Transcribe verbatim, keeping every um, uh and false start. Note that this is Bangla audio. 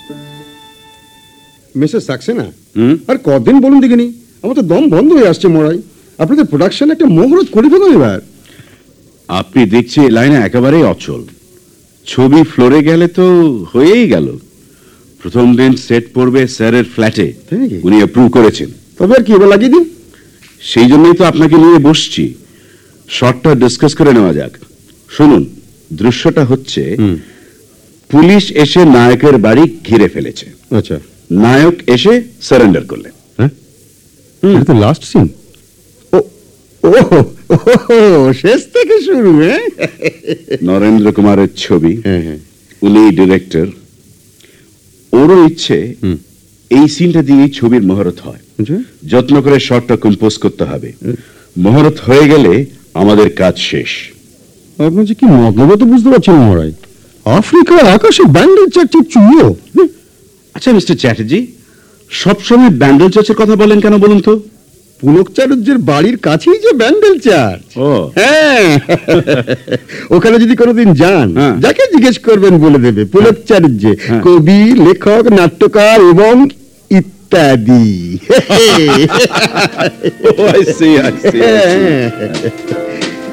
মিসেস সাক্সেনা, আর কদিন বলুন দেখিনি, আমার তো দম বন্ধ হয়ে আসছে মরাই। আপনাদের প্রোডাকশন একটা মহরত করে ফেলুন এবার। আপনি দেখছি এই লাইনে একেবারেই অচল। ছবি ফ্লোরে গেলে তো হয়েই গেল। প্রথম দিন সেট পড়বে স্যারের ফ্ল্যাটে, উনি অ্যাপ্রুভ করেছেন। তবে আর কি, এবার লাগিয়ে দিন। সেই জন্যই তো আপনাকে নিয়ে বসছি, শর্টটা ডিসকাস করে নেওয়া যাক। শুনুন, দৃশ্যটা হচ্ছে পুলিশ এসে নায়কের বাড়ি ঘিরে ফেলেছে। আচ্ছা, নায়ক এসে সারেন্ডার করলেন। হ্যাঁ, এটা তো লাস্ট সিন। ও ও শেষ থেকে শুরু। হ্যাঁ, নরেন্দ্র কুমারের ছবি, হ্যাঁ হ্যাঁ, উনি ডিরেক্টর। ওরও ইচ্ছে এই সিনটা দিয়েই ছবির মহরত হয়। যত্ন করে শর্টটা কম্পোজ করতে হবে। মহরত হয়ে গেলে আমাদের কাজ শেষ। আপনি যে কি মতলব তো বুঝতে পারছেন মরাই। আফ্রিকার আকাশে ব্যান্ডেল চার্চের চুড়ো। আচ্ছা মিস্টার চ্যাটার্জি, সবসময় ব্যান্ডেল চার্চের কথা বলেন কেন বলুন তো? পুলকচার্যের বাড়ির কাছেই যে ব্যান্ডেল চার্চ। ও হ্যাঁ, ওখানে যদি কোনোদিন যান, যাকে জিজ্ঞেস করবেন বলে দেবে পুলকচার্য কবি, লেখক, নাট্যকার এবং ইত্যাদি। I see, I see, I see.